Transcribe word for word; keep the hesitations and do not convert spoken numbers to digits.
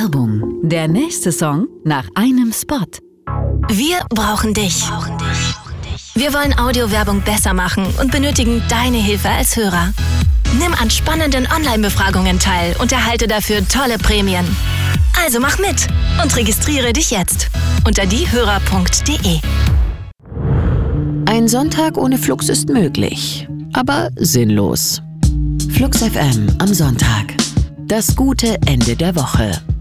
Werbung. Der nächste Song nach einem Spot. Wir brauchen dich. Wir wollen Audiowerbung besser machen und benötigen deine Hilfe als Hörer. Nimm an spannenden Online-Befragungen teil und erhalte dafür tolle Prämien. Also mach mit und registriere dich jetzt unter diehörer punkt de. Ein Sonntag ohne Flux ist möglich, aber sinnlos. Flux F M am Sonntag. Das gute Ende der Woche.